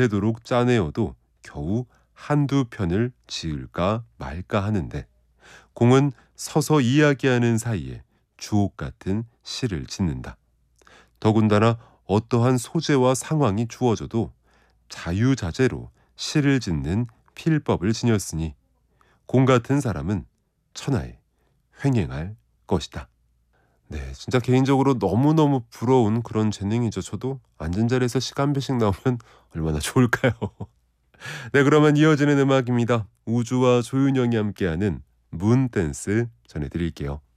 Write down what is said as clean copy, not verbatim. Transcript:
밤새도록 짜내어도 겨우 한두 편을 지을까 말까 하는데 공은 서서 이야기하는 사이에 주옥 같은 시를 짓는다. 더군다나 어떠한 소재와 상황이 주어져도 자유자재로 시를 짓는 필법을 지녔으니 공 같은 사람은 천하에 횡행할 것이다. 네, 진짜 개인적으로 너무너무 부러운 그런 재능이죠. 저도 앉은 자리에서 시간배식 나오면 얼마나 좋을까요? 네, 그러면 이어지는 음악입니다. 우주와 조윤영이 함께하는 문댄스 전해드릴게요.